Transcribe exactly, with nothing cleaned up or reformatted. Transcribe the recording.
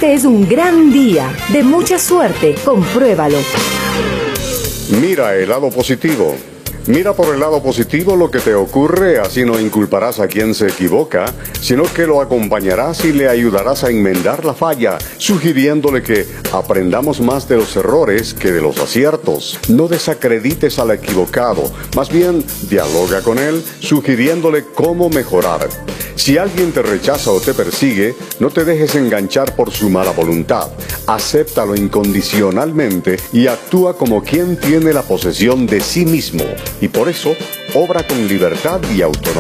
Este es un gran día, de mucha suerte, compruébalo. Mira el lado positivo. Mira por el lado positivo lo que te ocurre, así no inculparás a quien se equivoca, sino que lo acompañarás y le ayudarás a enmendar la falla, sugiriéndole que aprendamos más de los errores que de los aciertos. No desacredites al equivocado, más bien dialoga con él, sugiriéndole cómo mejorar. Si alguien te rechaza o te persigue, no te dejes enganchar por su mala voluntad. Acéptalo incondicionalmente y actúa como quien tiene la posesión de sí mismo. Y por eso, obra con libertad y autonomía.